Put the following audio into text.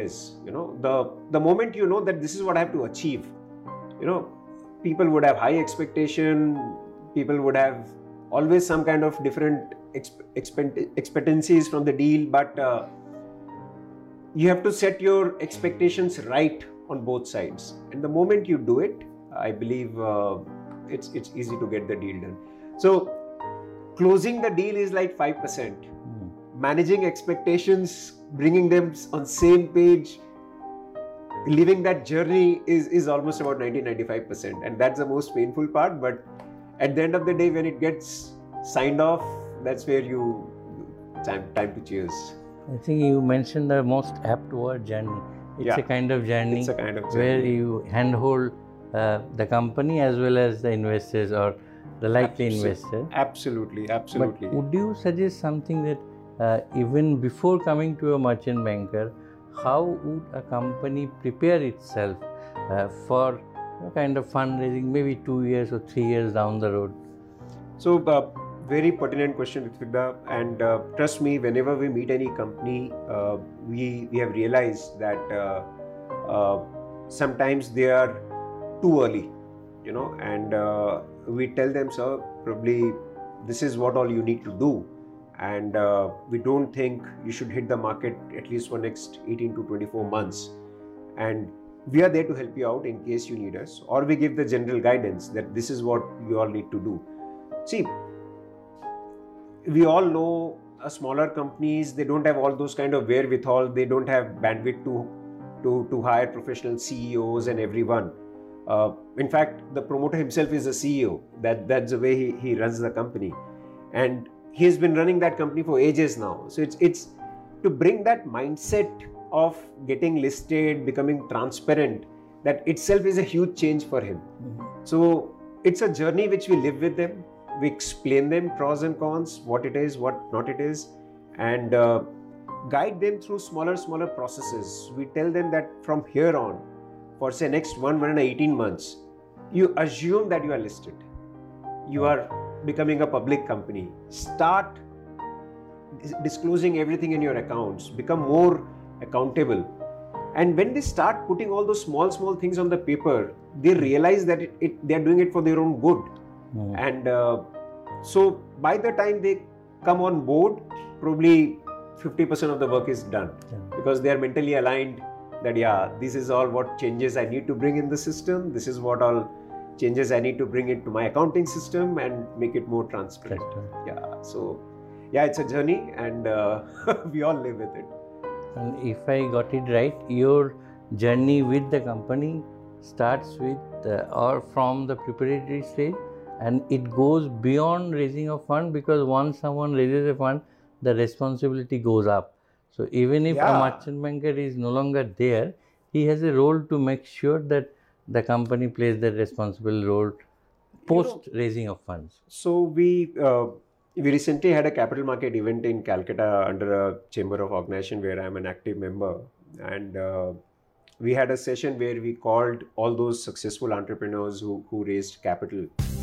is. The moment you know that this is what I have to achieve, people would have high expectation. People would have always some kind of different expectancies from the deal, but you have to set your expectations right on both sides. And the moment you do it, I believe it's easy to get the deal done. So closing the deal is like 5%. Managing expectations, bringing them on same page, living that journey is almost about 90-95%. And that's the most painful part. But at the end of the day, when it gets signed off, that's where time to cheers. I think you mentioned the most apt word, journey. It's a kind of journey. It's a kind of journey where you handhold the company as well as the investors or the likely investor. Absolutely. But would you suggest something that even before coming to a merchant banker, how would a company prepare itself for a kind of fundraising, maybe 2 years or 3 years down the road? So, very pertinent question, Ritwik. And trust me, whenever we meet any company, we have realized that sometimes they are too early, and we tell them, sir, probably this is what all you need to do. And we don't think you should hit the market at least for next 18 to 24 months. And we are there to help you out in case you need us, or we give the general guidance that this is what you all need to do. See, we all know smaller companies, they don't have all those kind of wherewithal, they don't have bandwidth to hire professional CEOs and everyone. In fact, the promoter himself is a CEO. That's the way he runs the company. And he's been running that company for ages now. So it's to bring that mindset of getting listed, becoming transparent, that itself is a huge change for him. So it's a journey which we live with them. We explain them pros and cons, what it is, what not it is, and guide them through smaller processes. We tell them that from here on, for say next 1 and 18 months, you assume that you are listed. You are becoming a public company. Start disclosing everything in your accounts. Become more accountable. And when they start putting all those small things on the paper, they realize that they are doing it for their own good. And so by the time they come on board, probably 50% of the work is done, because they are mentally aligned that this is all what changes I need to bring in the system. This is what all changes I need to bring into my accounting system and make it more transparent. So it's a journey, and we all live with it. And if I got it right, your journey with the company starts with or from the preparatory stage, and it goes beyond raising a fund, because once someone raises a fund, the responsibility goes up. So even if a merchant banker is no longer there, he has a role to make sure that the company plays that responsible role post raising of funds. So we recently had a capital market event in Calcutta under a chamber of organization where I am an active member, and we had a session where we called all those successful entrepreneurs who raised capital.